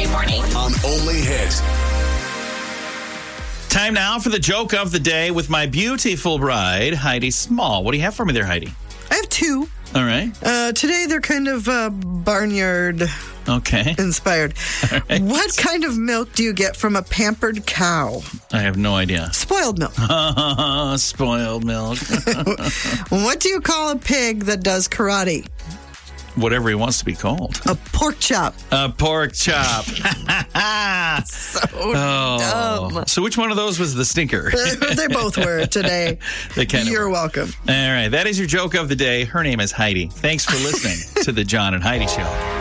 morning on Only Hit. Time now for the joke of the day with my beautiful bride, Heidi Small. What do you have for me there, Heidi? I have two. All right. Today they're kind of barnyard Okay. inspired. All right. What kind of milk do you get from a pampered cow? I have no idea. Spoiled milk. Spoiled milk. What do you call a pig that does karate? Whatever he wants to be called. A pork chop. A pork chop. So dumb. So which one of those was the stinker? They both were today. They kind of You're were. welcome. All right. That is your joke of the day. Her name is Heidi. Thanks for listening to the John and Heidi Show.